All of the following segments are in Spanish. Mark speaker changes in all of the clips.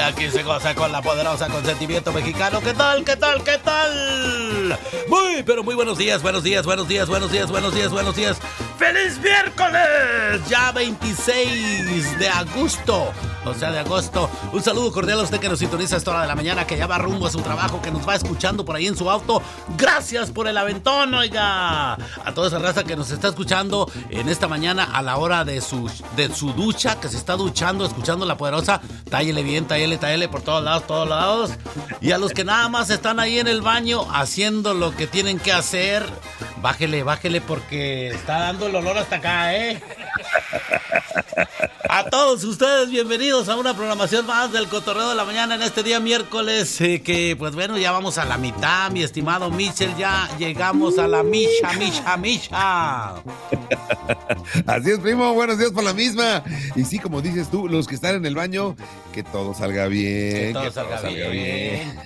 Speaker 1: aquí se goza con la poderosa Consentimiento Mexicano. ¿Qué tal? ¿Qué tal? ¿Qué tal? Pero muy buenos días, buenos días, buenos días, buenos días, buenos días, buenos días. ¡Feliz miércoles! Ya 26 de agosto. O sea, de agosto. Un saludo cordial a usted que nos sintoniza a esta hora de la mañana, que ya va rumbo a su trabajo, que nos va escuchando por ahí en su auto. Gracias por el aventón, oiga. A toda esa raza que nos está escuchando en esta mañana a la hora de su ducha, que se está duchando, escuchando la poderosa. Tállele bien, tállele por todos lados, todos lados. Y a los que nada más están ahí en el baño haciendo lo que tienen que hacer, bájele porque está dando el olor hasta acá, ¿eh? A todos ustedes, bienvenidos a una programación más del Cotorreo de la Mañana en este día miércoles, que pues bueno, ya vamos a la mitad, mi estimado Michel, ya llegamos a la misha.
Speaker 2: Así es, primo, buenos días por la misma. Y sí, como dices tú, los que están en el baño, que todo salga bien,
Speaker 1: que todo salga bien.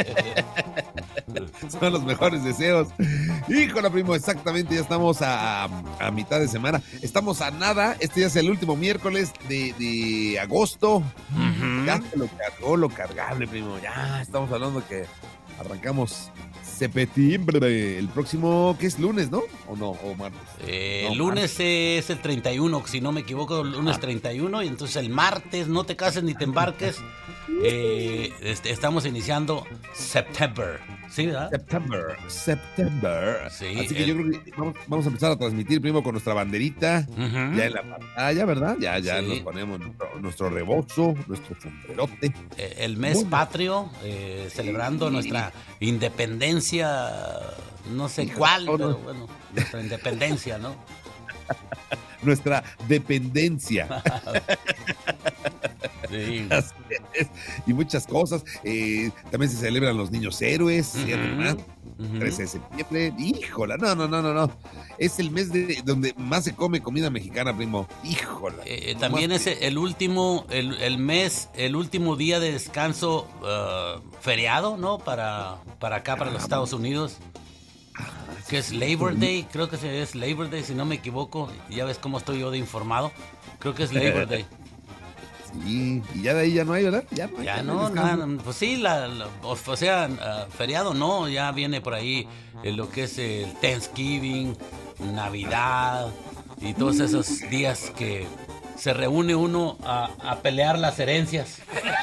Speaker 2: Son los mejores deseos. Híjole, primo, exactamente, ya estamos a mitad de semana. Estamos a nada, este ya es el último miércoles de agosto.
Speaker 1: Uh-huh.
Speaker 2: Ya se lo cargó lo cargable, primo. Ya estamos hablando que arrancamos septiembre, el próximo, que es lunes, ¿no? ¿O no? ¿O martes?
Speaker 1: No, lunes martes. Es el 31, si no me equivoco, lunes 31, y entonces el martes, no te cases ni te embarques, estamos iniciando September, ¿sí, verdad?
Speaker 2: September.
Speaker 1: Sí,
Speaker 2: así que yo creo que vamos a empezar a transmitir, primo, con nuestra banderita, uh-huh, ya en la pantalla, ¿verdad? Ya sí, nos ponemos nuestro rebozo, nuestro sombrerote.
Speaker 1: El mes patrio, celebrando nuestra independencia, no sé cuál, pero bueno, nuestra independencia, ¿no?
Speaker 2: Nuestra dependencia.
Speaker 1: Sí.
Speaker 2: Así es. Y muchas cosas. También se celebran los niños héroes, uh-huh, 13 de septiembre. Híjola, no. Es el mes donde más se come comida mexicana, primo. Híjola.
Speaker 1: También es el último, el mes, el último día de descanso feriado, ¿no? Para acá, para los Estados Unidos. Que es Labor Day, creo que es Labor Day, si no me equivoco. Ya ves cómo estoy yo de informado. Creo que es Labor Day.
Speaker 2: Sí, y ya de ahí ya no hay, ¿verdad?
Speaker 1: Ya no, nada, pues sí, o sea, feriado no, ya viene por ahí lo que es el Thanksgiving, Navidad y todos esos días que se reúne uno a pelear las herencias.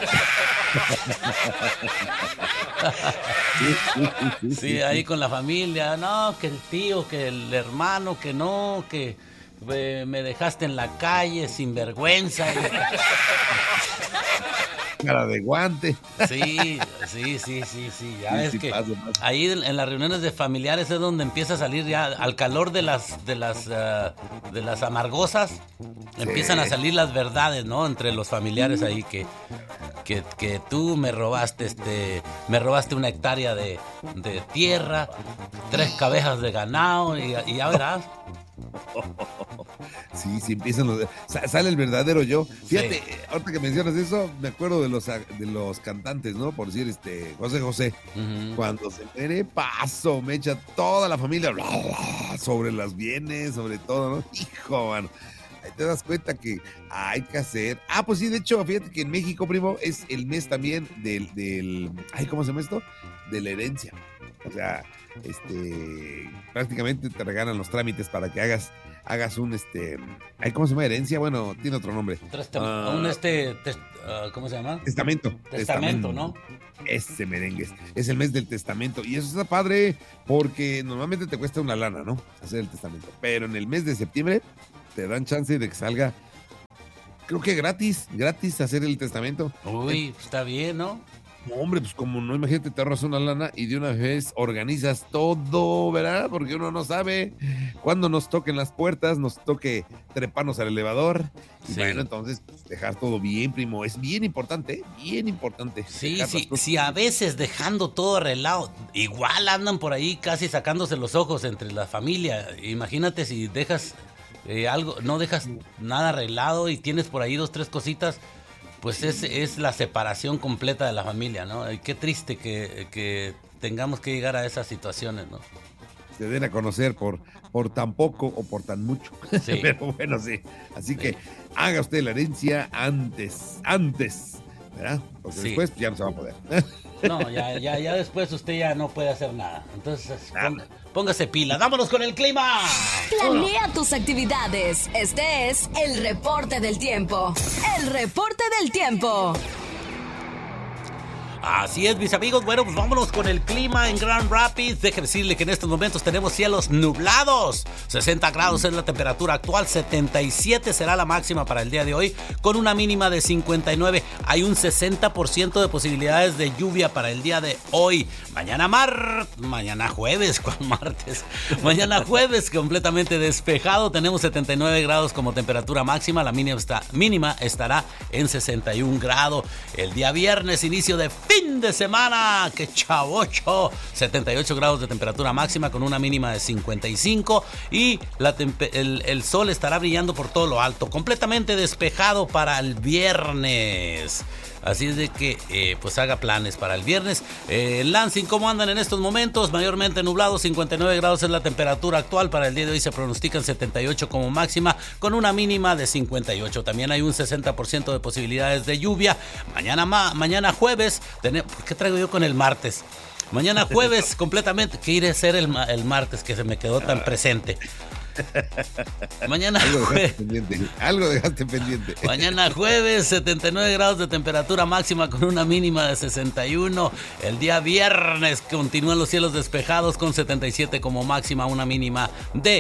Speaker 1: Sí, ahí con la familia, no, que el tío, que el hermano, que no, que me dejaste en la calle sin vergüenza.
Speaker 2: Cara de guante.
Speaker 1: Sí, ya ves que pasa. Ahí en las reuniones de familiares es donde empieza a salir ya al calor de las amargosas, sí, empiezan a salir las verdades, ¿no? Entre los familiares ahí que tú me robaste una hectárea de tierra, 3 cabezas de ganado y ya verás.
Speaker 2: Sí, empiezan sale el verdadero yo. Fíjate,
Speaker 1: sí,
Speaker 2: ahorita que mencionas eso, me acuerdo de los cantantes, ¿no? Por decir, José, uh-huh, cuando se muere, me echa toda la familia sobre las bienes, sobre todo, ¿no? Hijo, mano. Ahí te das cuenta que hay que hacer. Pues sí, de hecho, fíjate que en México, primo, es el mes también del ¿cómo se llama esto? De la herencia. O sea, prácticamente te regalan los trámites para que hagas un ¿cómo se llama? Herencia, bueno, tiene otro nombre.
Speaker 1: ¿Cómo se llama?
Speaker 2: Testamento,
Speaker 1: ¿no?
Speaker 2: Ese merengues. Es el mes del testamento. Y eso está padre porque normalmente te cuesta una lana, ¿no? Hacer el testamento. Pero en el mes de septiembre te dan chance de que salga, creo que gratis hacer el testamento.
Speaker 1: Uy, está bien, ¿no?
Speaker 2: No, hombre, pues como no, imagínate, te ahorras una lana y de una vez organizas todo, ¿verdad? Porque uno no sabe cuándo nos toquen las puertas, nos toque treparnos al elevador. Y sí, bueno, entonces dejar todo bien, primo. Es bien importante, ¿eh? Bien importante.
Speaker 1: Sí, a veces dejando todo arreglado, igual andan por ahí casi sacándose los ojos entre la familia. Imagínate si dejas algo, no dejas nada arreglado y tienes por ahí 2, 3 cositas. Pues es la separación completa de la familia, ¿no? Y qué triste que tengamos que llegar a esas situaciones, ¿no?
Speaker 2: Se den a conocer por tan poco o por tan mucho. Sí. Pero bueno, sí. Así que haga usted la herencia antes ¿verdad? Porque
Speaker 1: Sí.
Speaker 2: después ya no se va a poder.
Speaker 1: No, ya después usted ya no puede hacer nada. Entonces, póngase pila. ¡Vámonos con el clima!
Speaker 3: Planea tus actividades. Este es el reporte del tiempo. El reporte del tiempo.
Speaker 1: Así es, mis amigos. Bueno, pues vámonos con el clima en Grand Rapids. Déjeme decirle que en estos momentos tenemos cielos nublados. 60 grados es la temperatura actual. 77 será la máxima para el día de hoy, con una mínima de 59. Hay un 60% de posibilidades de lluvia para el día de hoy. Mañana jueves, ¿cuál martes? Mañana jueves, completamente despejado. Tenemos 79 grados como temperatura máxima. La mínima estará en 61 grados. El día viernes, inicio de fin de semana, que chavocho, 78 grados de temperatura máxima con una mínima de 55 y el sol estará brillando por todo lo alto, completamente despejado para el viernes. Así es de que pues haga planes para el viernes. Lansing, ¿cómo andan en estos momentos? Mayormente nublado, 59 grados es la temperatura actual. Para el día de hoy se pronostican 78 como máxima, con una mínima de 58. También hay un 60% de posibilidades de lluvia. Mañana jueves, ¿por qué traigo yo con el martes? Mañana jueves completamente, ¿qué iré a hacer el martes que se me quedó tan presente? Mañana
Speaker 2: Algo dejaste pendiente.
Speaker 1: Mañana jueves, 79 grados de temperatura máxima con una mínima de 61. El día viernes continúan los cielos despejados con 77 como máxima, una mínima de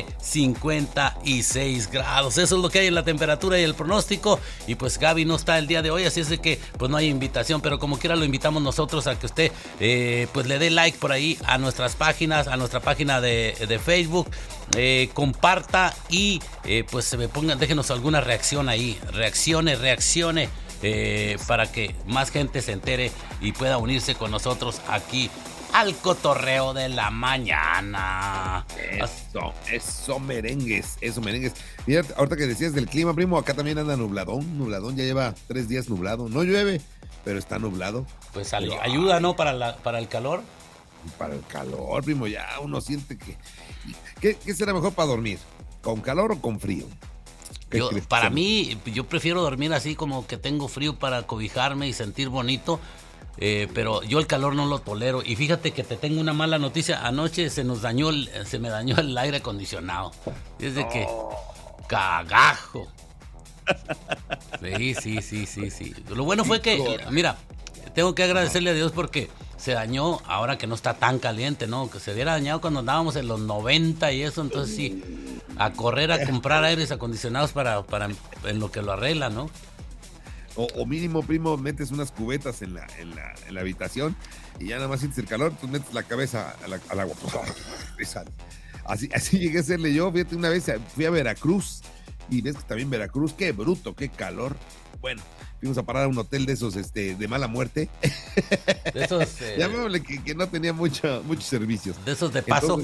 Speaker 1: 56 grados. Eso es lo que hay en la temperatura y el pronóstico. Y pues Gaby no está el día de hoy, así es de que pues no hay invitación, pero como quiera lo invitamos nosotros a que usted pues le dé like por ahí a nuestras páginas, a nuestra página de Facebook. Comparta y pues se me pongan, déjenos alguna reacción ahí, reaccione para que más gente se entere y pueda unirse con nosotros aquí al cotorreo de la mañana.
Speaker 2: Eso merengues. Mira, ahorita que decías del clima, primo, acá también anda nubladón, ya lleva 3 días nublado, no llueve, pero está nublado.
Speaker 1: Pues ayuda, ¿no? Para el calor.
Speaker 2: Para el calor, primo, ya uno siente que... ¿Qué será mejor para dormir? ¿Con calor o con frío?
Speaker 1: Para mí, yo prefiero dormir así como que tengo frío para cobijarme y sentir bonito, pero yo el calor no lo tolero. Y fíjate que te tengo una mala noticia. Anoche se me dañó el aire acondicionado. Desde que... ¡Cagajo! Sí. Lo bueno fue que, mira, tengo que agradecerle a Dios porque se dañó ahora que no está tan caliente, ¿no? Que se hubiera dañado cuando andábamos en los 90 y eso, entonces sí, a correr a comprar aires acondicionados para en lo que lo arregla, ¿no?
Speaker 2: O mínimo, primo, metes unas cubetas en la habitación y ya nada más sientes el calor, tú metes la cabeza al agua. Así llegué a hacerle yo. Fíjate, una vez fui a Veracruz y ves que también Veracruz, qué bruto, qué calor. Bueno, fuimos a parar a un hotel de esos de mala muerte.
Speaker 1: De esos...
Speaker 2: Llamémosle que no tenía muchos servicios.
Speaker 1: De esos de paso.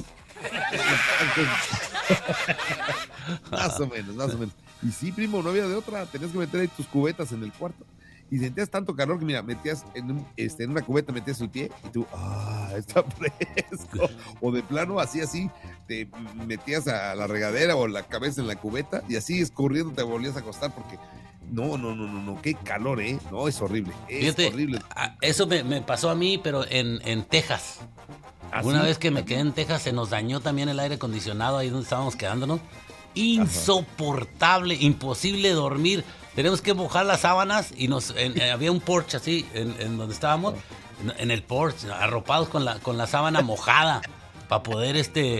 Speaker 2: Más o menos. Y sí, primo, no había de otra. Tenías que meter ahí tus cubetas en el cuarto. Y sentías tanto calor que, mira, metías en una cubeta, metías el pie y tú, está fresco. O de plano, así, te metías a la regadera o la cabeza en la cubeta y así escurriendo te volvías a acostar porque... No, qué calor, no, es horrible,
Speaker 1: Fíjate, horrible. Eso me pasó a mí, pero en Texas. Una vez que me quedé en Texas, se nos dañó también el aire acondicionado ahí donde estábamos quedándonos. Insoportable, imposible dormir. Tenemos que mojar las sábanas y había un porche así en donde estábamos, en el porche, arropados con la sábana mojada. Para poder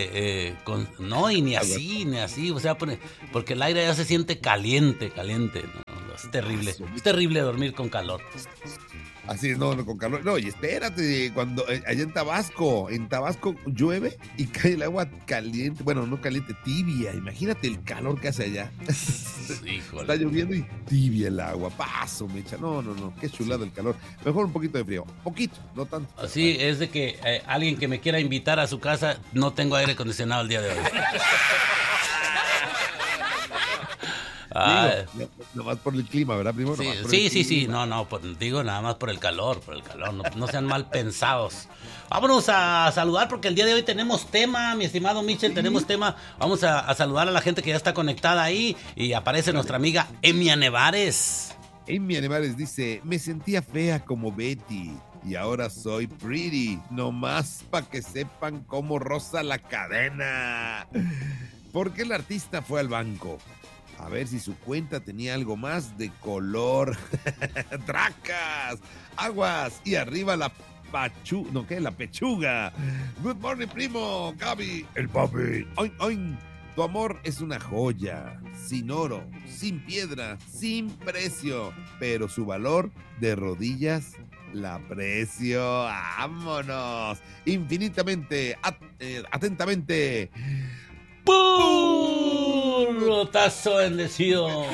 Speaker 1: ni así, o sea, porque el aire ya se siente caliente, ¿no? Es terrible dormir con calor.
Speaker 2: Así es, no, con calor. No, y espérate, cuando allá en Tabasco llueve y cae el agua caliente, bueno, no caliente, tibia. Imagínate el calor que hace allá.
Speaker 1: Híjole.
Speaker 2: Está lloviendo y tibia el agua. Paso, mecha. No, qué chulado el calor. Mejor un poquito de frío, poquito, no tanto.
Speaker 1: Así es de que alguien que me quiera invitar a su casa, no tengo aire acondicionado el día de hoy.
Speaker 2: Nada más por el clima, ¿verdad, primo?
Speaker 1: Sí. No, digo nada más por el calor. No sean mal pensados. Vámonos a saludar porque el día de hoy tenemos tema, mi estimado Michel, tenemos tema. Vamos a saludar a la gente que ya está conectada ahí y aparece nuestra amiga Emia Nevares.
Speaker 2: Amy Animales dice, me sentía fea como Betty y ahora soy pretty, nomás para que sepan cómo roza la cadena. ¿Por qué el artista fue al banco? A ver si su cuenta tenía algo más de color. ¡Tracas! ¡Aguas! Y arriba la la pechuga. Good morning, primo. Gaby, el papi. Oin, oin. Tu amor es una joya, sin oro, sin piedra, sin precio, pero su valor de rodillas la aprecio. ¡Vámonos! Infinitamente, atentamente.
Speaker 1: ¡Puro tazo bendecido!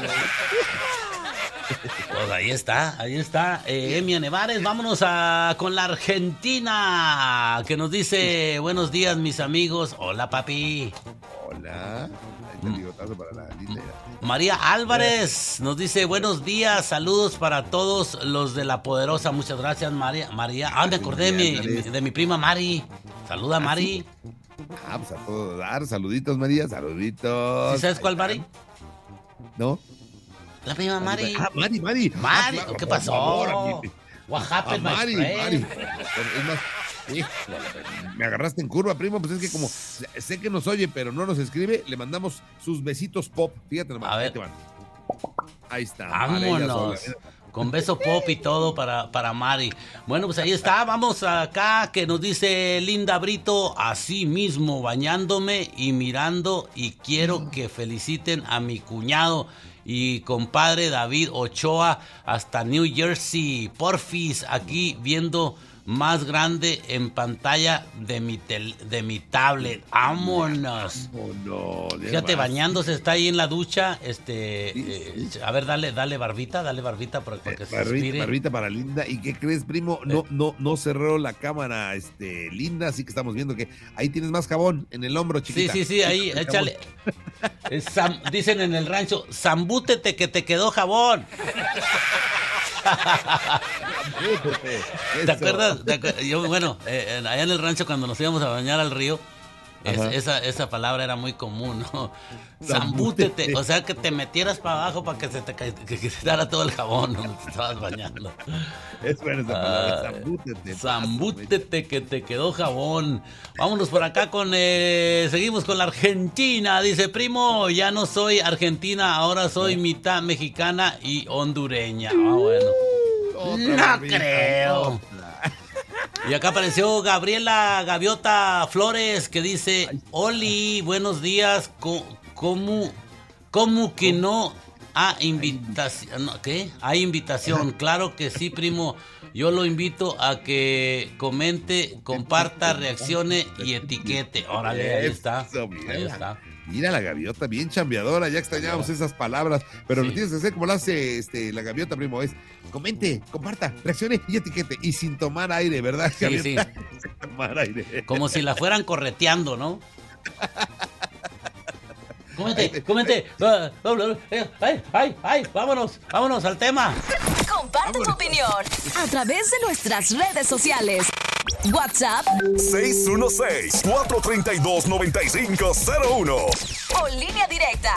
Speaker 1: Pues ahí está, Emi Nevares. Vámonos con la Argentina, que nos dice, buenos días, mis amigos. Hola, papi.
Speaker 2: Hola. Ahí está el bigotazo para la linda.
Speaker 1: María Álvarez nos dice, buenos días, saludos para todos los de La Poderosa. Muchas gracias, María. Me acordé de mi prima Mari. Saluda, Mari.
Speaker 2: Pues a todo dar. Saluditos, María, saluditos.
Speaker 1: ¿Sí sabes cuál, Mari?
Speaker 2: ¿No?
Speaker 1: La prima Mari.
Speaker 2: Mari.
Speaker 1: Claro, ¿qué pasó? What happened,
Speaker 2: Mari. Es más, me agarraste en curva, primo. Pues es que como sé que nos oye, pero no nos escribe, le mandamos sus besitos pop. Fíjate nomás, ahí te van. Ahí está.
Speaker 1: Vámonos. Con beso pop y todo para Mari. Bueno, pues ahí está. Vamos acá, que nos dice Linda Brito, así mismo, bañándome y mirando, y quiero que feliciten a mi cuñado y compadre David Ochoa hasta New Jersey. Porfis, aquí viendo más grande en pantalla de mi tablet. ¡Vámonos! Fíjate, bañándose, está ahí en la ducha. A ver, dale barbita para que se respire.
Speaker 2: Barbita para Linda. ¿Y qué crees, primo? No cerró la cámara, Linda, así que estamos viendo que ahí tienes más jabón en el hombro, chiquita.
Speaker 1: Sí, ahí, échale. Dicen en el rancho, zambútete que te quedó jabón. ¿Te acuerdas? Allá en el rancho cuando nos íbamos a bañar al río, esa palabra era muy común, ¿no? Zambútete, o sea que te metieras para abajo para que se te quedara todo el jabón donde te estabas bañando.
Speaker 2: Es buena esa palabra,
Speaker 1: zambútete que te quedó jabón. Vámonos por acá seguimos con la Argentina. Dice, primo, ya no soy argentina, ahora soy mitad mexicana y hondureña. Bueno. No creo. Y acá apareció Gabriela Gaviota Flores, que dice, Oli, buenos días, ¿cómo que no hay invitación? ¿Qué? ¿Hay invitación? Claro que sí, primo. Yo lo invito a que comente, comparta, reaccione y etiquete. Órale, ahí está. Ahí está.
Speaker 2: Mira la gaviota, bien chambeadora, ya extrañábamos esas palabras, pero lo tienes que hacer como lo hace la gaviota, primo, es comente, comparta, reaccione y etiquete, y sin tomar aire, ¿verdad, gaviota? Sí. Sin tomar aire.
Speaker 1: Como si la fueran correteando, ¿no? Comente. Ay, vámonos al tema.
Speaker 3: Comparte tu opinión a través de nuestras redes sociales. WhatsApp
Speaker 4: 616-432-9501
Speaker 3: o línea directa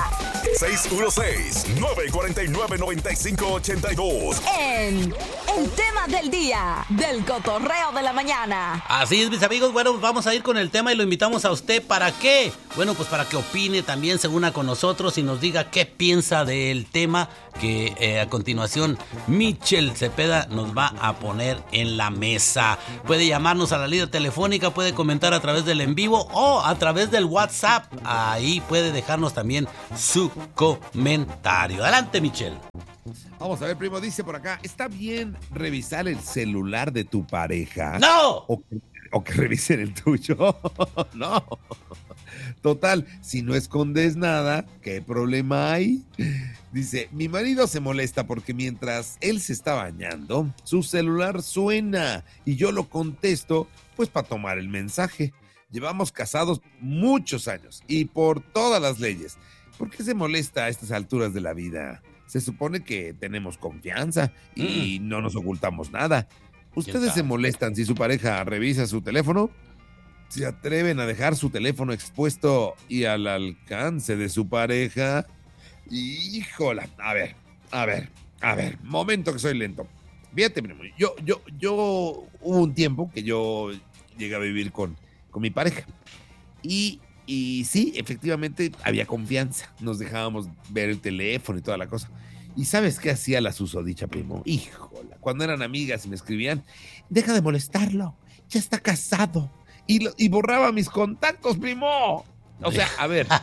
Speaker 4: 616-949-9582
Speaker 3: en el tema del día del cotorreo de la mañana.
Speaker 1: Así es, mis amigos. Bueno, vamos a ir con el tema y lo invitamos a usted. ¿Para qué? Bueno, pues para que opine también, se una con nosotros y nos diga qué piensa del tema que a continuación Michel Cepeda nos va a poner en la mesa. Puede llamarnos a la línea telefónica, puede comentar a través del en vivo o a través del WhatsApp. Ahí puede dejarnos también su comentario. Adelante, Michel.
Speaker 2: Vamos a ver, primo, dice por acá, ¿está bien revisar el celular de tu pareja?
Speaker 1: ¡No!
Speaker 2: O que revisen el tuyo. No. Total, si no escondes nada, ¿qué problema hay? Dice, mi marido se molesta porque mientras él se está bañando, su celular suena y yo lo contesto, pues para tomar el mensaje. Llevamos casados muchos años y por todas las leyes. ¿Por qué se molesta a estas alturas de la vida? Se supone que tenemos confianza y no nos ocultamos nada. ¿Ustedes se molestan si su pareja revisa su teléfono? ¿Se atreven a dejar su teléfono expuesto y al alcance de su pareja? Híjola, a ver, A ver, momento que soy lento. Fíjate, primo, yo hubo un tiempo que yo llegué a vivir con mi pareja. Y sí, efectivamente había confianza. Nos dejábamos ver el teléfono y toda la cosa. ¿Y sabes qué hacía la susodicha, primo? Híjola, cuando eran amigas y me escribían, deja de molestarlo, ya está casado. Y borraba mis contactos, primo. O sea, a ver,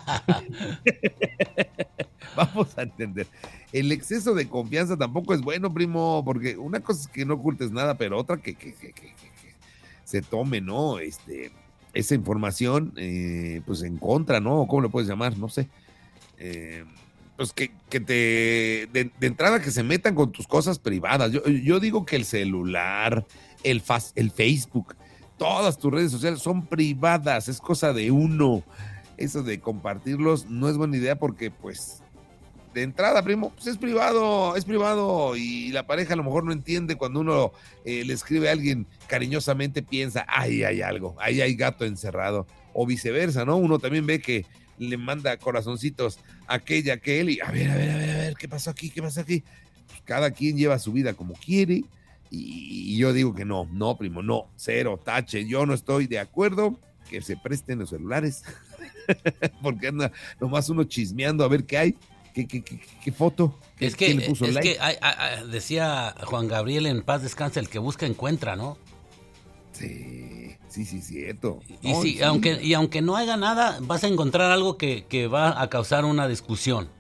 Speaker 2: vamos a entender. El exceso de confianza tampoco es bueno, primo, porque una cosa es que no ocultes nada, pero otra que se tome, ¿no? Esa información, pues en contra, ¿no? ¿Cómo le puedes llamar? No sé. Pues que de entrada que se metan con tus cosas privadas. Yo digo que el celular, el Facebook, todas tus redes sociales son privadas, es cosa de uno. Eso de compartirlos no es buena idea porque, pues, de entrada, primo, pues es privado y la pareja a lo mejor no entiende cuando uno le escribe a alguien cariñosamente, piensa, ahí hay algo, ahí hay gato encerrado, o viceversa, ¿no? Uno también ve que le manda corazoncitos a aquella que él y a ver, ¿qué pasó aquí? Pues cada quien lleva su vida como quiere y yo digo que no, primo, no, cero, tache, yo no estoy de acuerdo que se presten los celulares porque anda nomás uno chismeando a ver qué hay. ¿Qué foto?
Speaker 1: Es que, le puso like? Decía Juan Gabriel, en paz descansa, el que busca encuentra, ¿no?
Speaker 2: Sí, cierto.
Speaker 1: Y no, sí. Aunque no haya nada, vas a encontrar algo que va a causar una discusión.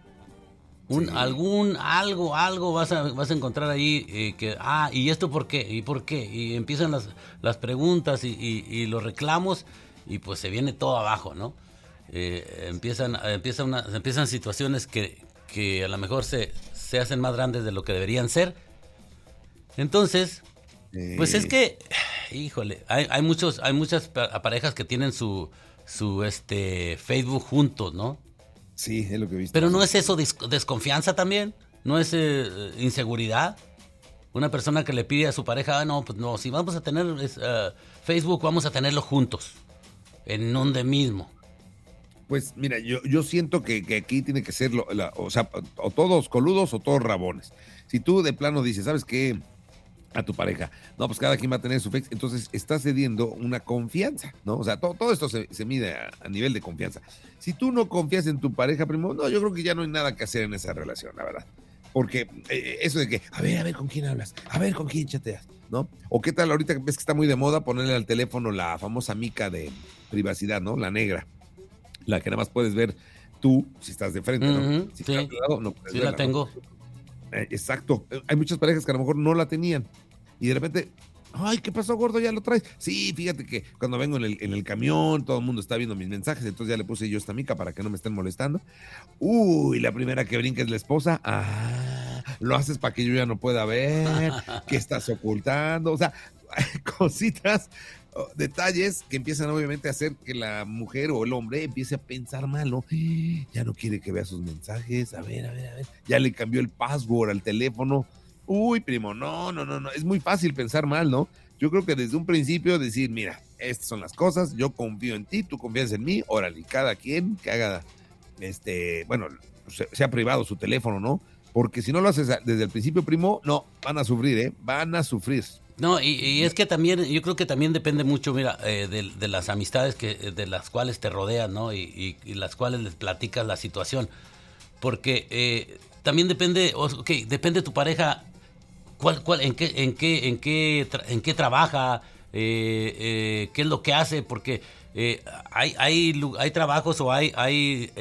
Speaker 1: Algo vas a encontrar ahí ¿y esto por qué? ¿Y por qué? Y empiezan las preguntas y los reclamos y pues se viene todo abajo, ¿no? Empiezan situaciones que a lo mejor se hacen más grandes de lo que deberían ser. Entonces, pues es que, híjole, hay muchas parejas que tienen su Facebook juntos, ¿no?
Speaker 2: Sí, es lo que he visto.
Speaker 1: Pero ¿no es eso desconfianza también? ¿No es inseguridad? Una persona que le pide a su pareja, pues no, si vamos a tener Facebook, vamos a tenerlo juntos, en donde mismo.
Speaker 2: Pues mira, yo siento que aquí tiene que ser, o todos coludos o todos rabones. Si tú de plano dices, ¿sabes qué? A tu pareja, no, pues cada quien va a tener su Facebook, entonces estás cediendo una confianza, ¿no? O sea, todo esto se mide a nivel de confianza. Si tú no confías en tu pareja, primo, no, yo creo que ya no hay nada que hacer en esa relación, la verdad. Porque eso de que, a ver, ¿con quién hablas? A ver, ¿con quién chateas? ¿No? O qué tal ahorita ves que está muy de moda ponerle al teléfono la famosa mica de privacidad, ¿no? La negra. La que nada más puedes ver tú si estás de frente, ¿no? Si
Speaker 1: sí,
Speaker 2: estás de lado, no puedes verla,
Speaker 1: la tengo.
Speaker 2: ¿no? Exacto. Hay muchas parejas que a lo mejor no la tenían. Y de repente, ay, ¿qué pasó, gordo? ¿Ya lo traes? Sí, fíjate que cuando vengo en el camión, todo el mundo está viendo mis mensajes, entonces ya le puse yo esta mica para que no me estén molestando. Uy, la primera que brinca es la esposa. Lo haces para que yo ya no pueda ver, que estás ocultando. O sea, cositas, detalles que empiezan obviamente a hacer que la mujer o el hombre empiece a pensar mal, ¿no? Ya no quiere que vea sus mensajes, a ver. Ya le cambió el password al teléfono. Uy, primo, no. Es muy fácil pensar mal, ¿no? Yo creo que desde un principio decir, mira, estas son las cosas, yo confío en ti, tú confías en mí, órale, cada quien que haga, sea privado su teléfono, ¿no? Porque si no lo haces desde el principio, primo, no, van a sufrir, ¿eh? Van a sufrir.
Speaker 1: No, y es que también, yo creo que también depende mucho, mira, de las amistades de las cuales te rodean, ¿no? Y las cuales les platicas la situación. Porque también depende, depende de tu pareja, en qué trabaja, qué es lo que hace, porque hay trabajos o hay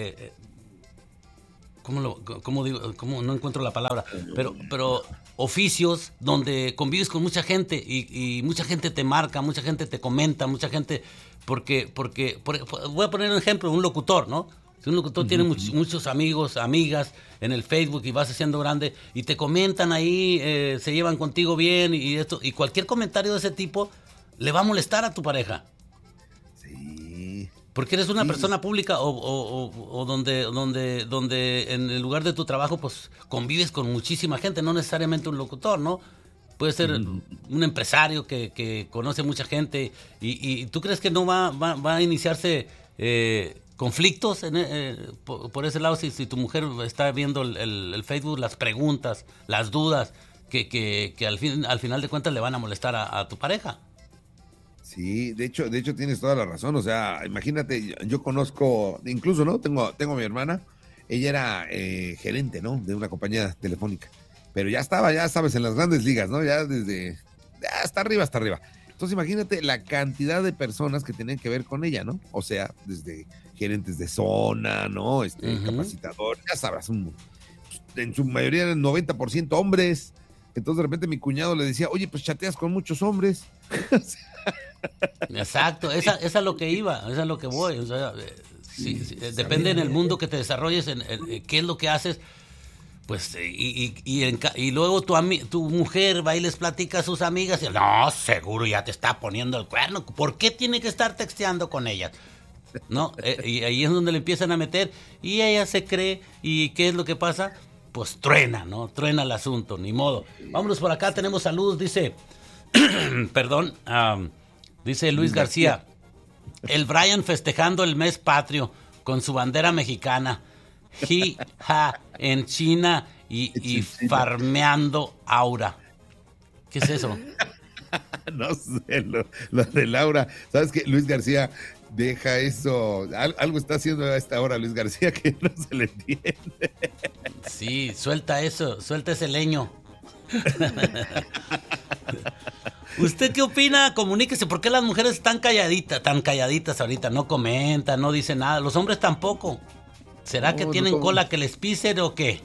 Speaker 1: ¿cómo digo? No encuentro la palabra, pero oficios donde convives con mucha gente y mucha gente te marca, mucha gente te comenta, mucha gente, porque voy a poner un ejemplo, un locutor, ¿no? Si un locutor tiene muchos amigos, amigas en el Facebook y vas haciendo grande y te comentan ahí, se llevan contigo bien y cualquier comentario de ese tipo le va a molestar a tu pareja.
Speaker 2: Sí.
Speaker 1: Porque eres una persona pública o donde en el lugar de tu trabajo pues convives con muchísima gente, no necesariamente un locutor, ¿no? Puede ser un empresario que conoce mucha gente y tú crees que no va a iniciarse conflictos por ese lado, si tu mujer está viendo el Facebook, las preguntas, las dudas, que al final de cuentas le van a molestar a tu pareja.
Speaker 2: Sí, de hecho tienes toda la razón. O sea, imagínate, yo conozco, incluso, ¿no? Tengo a mi hermana, ella era gerente, ¿no? De una compañía telefónica, pero ya estaba, ya sabes, en las grandes ligas, ¿no? Ya hasta arriba. Entonces imagínate la cantidad de personas que tenían que ver con ella, ¿no? O sea, desde gerentes de zona, ¿no? Capacitadores, ya sabrás, en su mayoría eran 90% hombres. Entonces de repente mi cuñado le decía, oye, pues chateas con muchos hombres.
Speaker 1: Exacto, esa es lo que iba, esa es lo que voy. O sea, depende en el mundo que te desarrolles, en qué es lo que haces. Pues, y luego tu mujer va y les platica a sus amigas y no, seguro ya te está poniendo el cuerno. ¿Por qué tiene que estar texteando con ellas? ¿No? Y ahí es donde le empiezan a meter y ella se cree. ¿Y qué es lo que pasa? Pues truena, ¿no? Truena el asunto, ni modo. Vámonos por acá, tenemos saludos, dice... Perdón, dice Luis García. El Brian festejando el mes patrio con su bandera mexicana. En China y farmeando aura. ¿Qué es eso?
Speaker 2: No sé, lo de Laura. ¿Sabes qué? Luis García, deja eso. Algo está haciendo a esta hora Luis García que no se le entiende.
Speaker 1: Sí, suelta eso, suelta ese leño. ¿Usted qué opina? Comuníquese. ¿Por qué las mujeres están tan calladitas ahorita? No comentan, no dicen nada. Los hombres tampoco. ¿Será que tienen cola que les pisen o qué?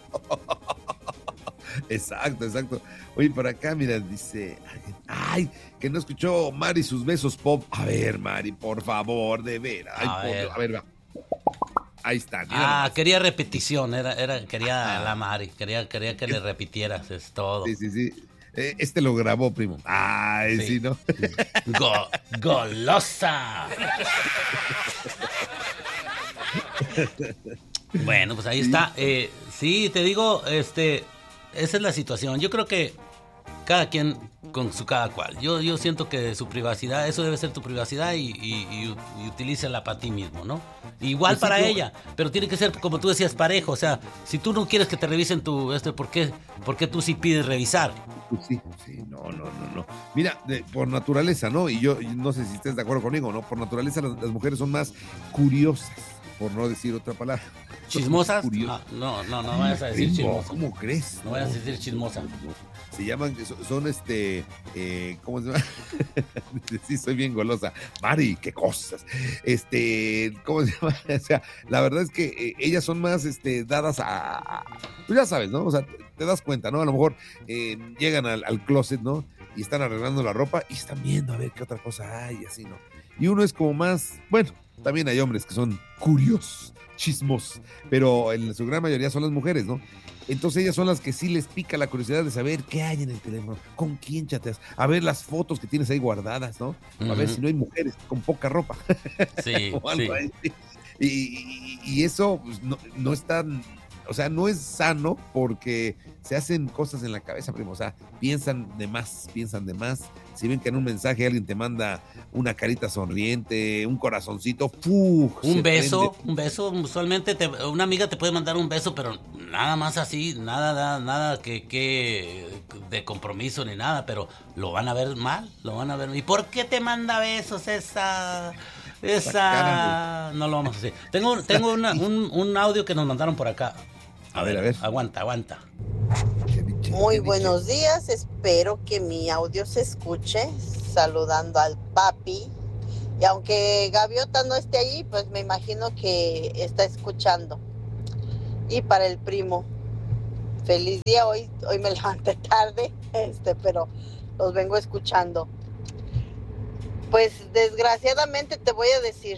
Speaker 2: Exacto. Oye, por acá, mira, dice... Ay, que no escuchó Mari sus besos pop. A ver, Mari, por favor, de veras. A ver, va. Ahí está.
Speaker 1: Quería repetición. Quería la Mari. Quería que le repitieras, es todo.
Speaker 2: Sí. Este lo grabó, primo. Ay, sí, ¿no?
Speaker 1: ¡Golosa! Bueno, pues ahí está. Sí, te digo, esa es la situación. Yo creo que cada quien con su cada cual. Yo siento que su privacidad, eso debe ser tu privacidad y utilízala para ti mismo, ¿no? Igual para ella, pero tiene que ser, como tú decías, parejo. O sea, si tú no quieres que te revisen ¿por qué tú sí pides revisar?
Speaker 2: Sí, no. Mira, por naturaleza, ¿no? Y yo no sé si estés de acuerdo conmigo, ¿no? Por naturaleza las mujeres son más curiosas, por no decir otra palabra.
Speaker 1: ¿Chismosas? No vayas a decir chismosa.
Speaker 2: ¿Cómo crees?
Speaker 1: No vayas a decir chismosa.
Speaker 2: Se llaman, son ¿cómo se llama? Sí, soy bien golosa. Mari, qué cosas. ¿Cómo se llama? O sea, la verdad es que ellas son más dadas pues ya sabes, ¿no? O sea, te das cuenta, ¿no? A lo mejor llegan al closet, ¿no? Y están arreglando la ropa y están viendo a ver qué otra cosa hay, así, ¿no? Y uno es como más, bueno, también hay hombres que son curiosos, chismos, pero en su gran mayoría son las mujeres, ¿no? Entonces ellas son las que sí les pica la curiosidad de saber qué hay en el teléfono, con quién chateas, a ver las fotos que tienes ahí guardadas, ¿no? A ver si no hay mujeres con poca ropa.
Speaker 1: Sí,
Speaker 2: o algo ahí. Y eso pues, no es tan, o sea, no es sano porque se hacen cosas en la cabeza, primo. O sea, piensan de más. Si ven que en un mensaje alguien te manda una carita sonriente, un corazoncito,
Speaker 1: un beso, usualmente una amiga te puede mandar un beso, pero nada más así, nada que de compromiso ni nada, pero lo van a ver mal, ¿Y por qué te manda besos esa? No lo vamos a hacer. Tengo un audio que nos mandaron por acá. A ver. Aguanta.
Speaker 4: Muy buenos días, espero que mi audio se escuche, saludando al papi. Y aunque Gaviota no esté allí, pues me imagino que está escuchando. Y para el primo, feliz día, hoy me levanté tarde, pero los vengo escuchando. Pues desgraciadamente te voy a decir,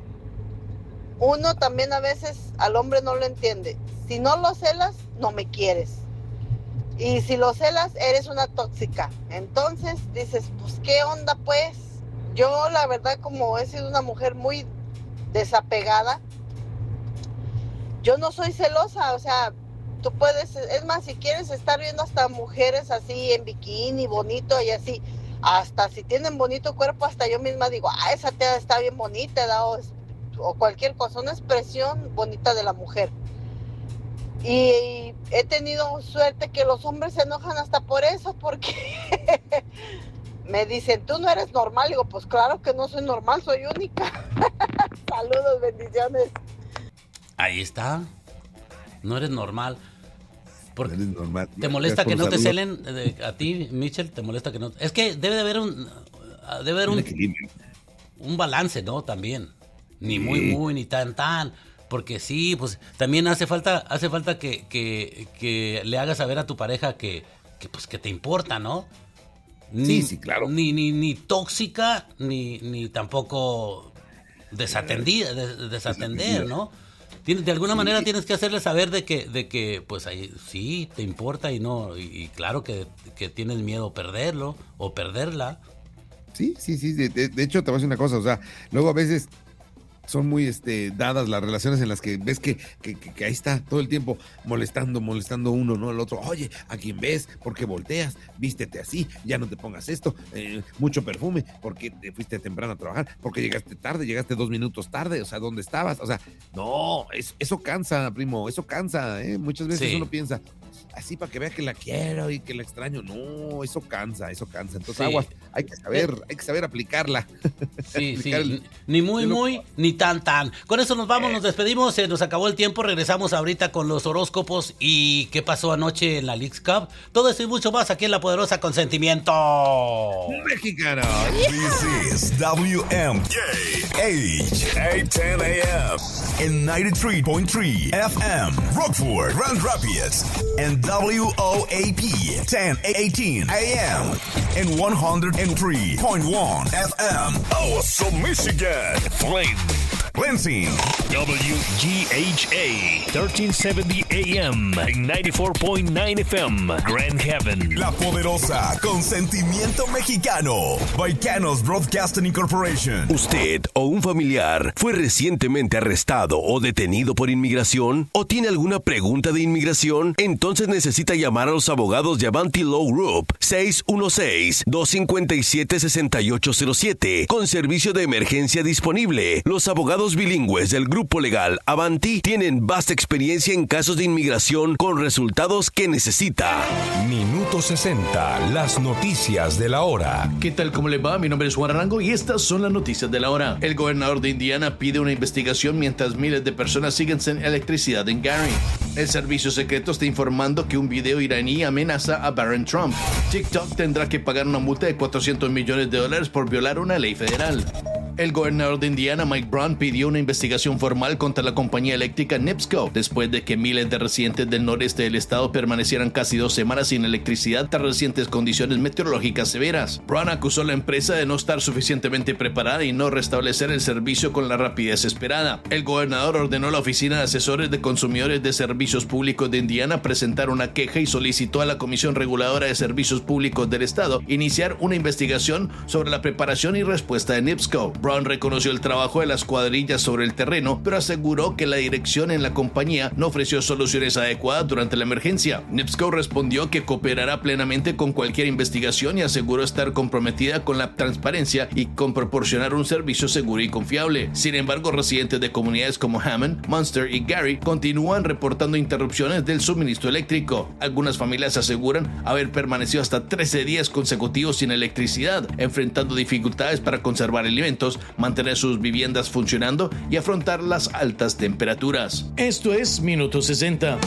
Speaker 4: uno también a veces al hombre no lo entiende. Si no lo celas, no me quieres. Y si lo celas, eres una tóxica. Entonces dices, pues ¿qué onda pues? Yo la verdad, como he sido una mujer muy desapegada, yo no soy celosa. O sea, tú puedes, es más, si quieres estar viendo hasta mujeres así en bikini, bonito y así, hasta si tienen bonito cuerpo, hasta yo misma digo, esa tía está bien bonita, o cualquier cosa, una expresión bonita de la mujer. Y he tenido suerte que los hombres se enojan hasta por eso, porque me dicen, tú no eres normal. Digo, pues claro que no soy normal, soy única. Saludos, bendiciones.
Speaker 1: Ahí está. No eres normal.
Speaker 2: No eres normal.
Speaker 1: ¿Te molesta que no te celen a ti, Michelle? ¿Te molesta que no? Es que debe de haber un balance, ¿no? También. Ni muy, ni tan. Porque sí, pues también hace falta que le hagas saber a tu pareja que te importa, ¿no?
Speaker 2: Sí, claro.
Speaker 1: Ni tóxica, ni tampoco desatender, ¿no? De alguna manera tienes que hacerle saber de que pues ahí sí te importa y claro que tienes miedo a perderlo o perderla.
Speaker 2: Sí. De hecho, te voy a decir una cosa, o sea, luego a veces son muy dadas las relaciones en las que ves que ahí está todo el tiempo molestando uno, ¿no? El otro, oye, ¿a quién ves? ¿Por qué volteas? Vístete así, ya no te pongas esto, mucho perfume, porque te fuiste temprano a trabajar, porque llegaste tarde, llegaste 2 minutos tarde, o sea, ¿dónde estabas? O sea, no, eso cansa, primo, eso cansa, ¿eh? Muchas veces uno piensa, así para que vea que la quiero y que la extraño, no, eso cansa, entonces aguas, hay que saber aplicarla.
Speaker 1: Sí, ni muy, ni tan. Con eso nos vamos, nos despedimos, se nos acabó el tiempo, regresamos ahorita con los horóscopos y qué pasó anoche en la Leagues Cup. Todo esto y mucho más aquí en La Poderosa Consentimiento
Speaker 2: Mexicano.
Speaker 5: This is WMKH 810 AM and 93.3 FM Rockford, Grand Rapids, and WOAP 1018 AM and 103.1 FM Awesome Michigan, Flint, Lansing,
Speaker 6: WGHA 1370 AM and 94.9 FM Grand Haven.
Speaker 5: La Poderosa Consentimiento Mexicano, Baicanos Broadcasting Incorporation.
Speaker 7: ¿Usted o un familiar fue recientemente arrestado o detenido por inmigración? ¿O tiene alguna pregunta de inmigración? Entonces necesita llamar a los abogados de Avanti Law Group 616-257-6807 con servicio de emergencia disponible. Los abogados bilingües del grupo legal Avanti tienen vasta experiencia en casos de inmigración con resultados que necesita.
Speaker 8: Minuto 60, las noticias de la hora.
Speaker 9: ¿Qué tal? ¿Cómo le va? Mi nombre es Juan Arango y estas son las noticias de la hora. El gobernador de Indiana pide una investigación mientras miles de personas siguen sin electricidad en Gary. El servicio secreto está informando que un video iraní amenaza a Barron Trump. TikTok tendrá que pagar una multa de $400 millones por violar una ley federal. El gobernador de Indiana, Mike Brown, pidió una investigación formal contra la compañía eléctrica NIPSCO después de que miles de residentes del noreste del estado permanecieran casi 2 semanas sin electricidad tras recientes condiciones meteorológicas severas. Brown acusó a la empresa de no estar suficientemente preparada y no restablecer el servicio con la rapidez esperada. El gobernador ordenó a la Oficina de Asesores de Consumidores de Servicios Públicos de Indiana presentar una queja y solicitó a la Comisión Reguladora de Servicios Públicos del estado iniciar una investigación sobre la preparación y respuesta de NIPSCO. Brown reconoció el trabajo de las cuadrillas sobre el terreno, pero aseguró que la dirección en la compañía no ofreció soluciones adecuadas durante la emergencia. NIPSCO respondió que cooperará plenamente con cualquier investigación y aseguró estar comprometida con la transparencia y con proporcionar un servicio seguro y confiable. Sin embargo, residentes de comunidades como Hammond, Munster y Gary continúan reportando interrupciones del suministro eléctrico. Algunas familias aseguran haber permanecido hasta 13 días consecutivos sin electricidad, enfrentando dificultades para conservar alimentos, mantener sus viviendas funcionando y afrontar las altas temperaturas. Esto es Minuto 60.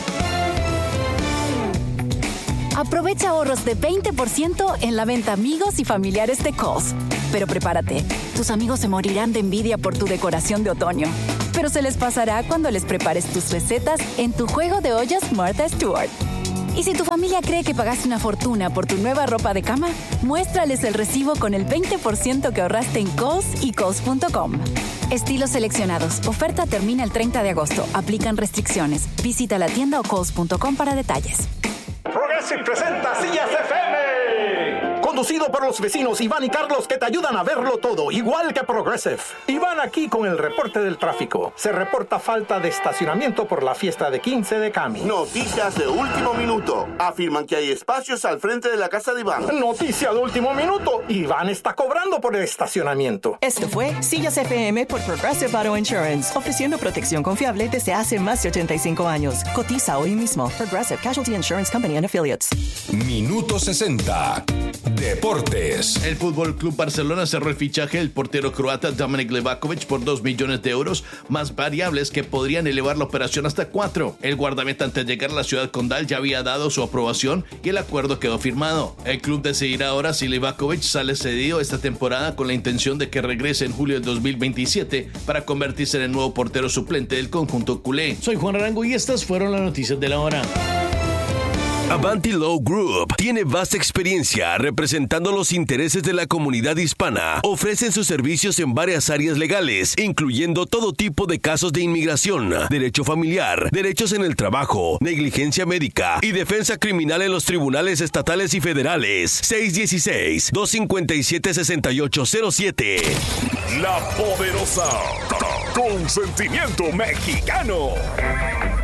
Speaker 10: Aprovecha ahorros de 20% en la venta amigos y familiares de Kohl's. Pero prepárate, tus amigos se morirán de envidia por tu decoración de otoño. Pero se les pasará cuando les prepares tus recetas en tu juego de ollas Martha Stewart. Y si tu familia cree que pagaste una fortuna por tu nueva ropa de cama, muéstrales el recibo con el 20% que ahorraste en Kohl's y Kohl's.com. Estilos seleccionados. Oferta termina el 30 de agosto. Aplican restricciones. Visita la tienda o Kohl's.com para detalles.
Speaker 11: Progressive presenta Sillas FM. Conducido por los vecinos Iván y Carlos, que te ayudan a verlo todo, igual que Progressive. Iván aquí con el reporte del tráfico. Se reporta falta de estacionamiento por la fiesta de 15 de Cami.
Speaker 12: Noticias de último minuto. Afirman que hay espacios al frente de la casa de Iván.
Speaker 11: Noticia de último minuto. Iván está cobrando por el estacionamiento.
Speaker 13: Esto fue Sillas FM por Progressive Auto Insurance, ofreciendo protección confiable desde hace más de 85 años. Cotiza hoy mismo. Progressive Casualty Insurance Company and Affiliates.
Speaker 8: Minuto 60. Deportes.
Speaker 9: El Fútbol Club Barcelona cerró el fichaje del portero croata Dominik Livakovic por 2 millones de euros, más variables que podrían elevar la operación hasta 4. El guardameta, antes de llegar a la ciudad condal, ya había dado su aprobación y el acuerdo quedó firmado. El club decidirá ahora si Livakovic sale cedido esta temporada, con la intención de que regrese en julio del 2027 para convertirse en el nuevo portero suplente del conjunto culé. Soy Juan Arango y estas fueron las noticias de la hora.
Speaker 7: Avanti Law Group tiene vasta experiencia representando los intereses de la comunidad hispana. Ofrecen sus servicios en varias áreas legales, incluyendo todo tipo de casos de inmigración, derecho familiar, derechos en el trabajo, negligencia médica y defensa criminal en los tribunales estatales y federales. 616-257-6807.
Speaker 5: La Poderosa, con sentimiento mexicano.